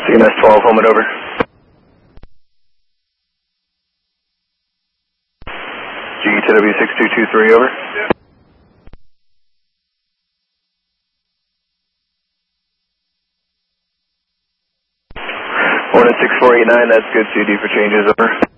CNS 12, home and over. GTW 6223, over. Hornet 6489, that's good. CD for changes, over.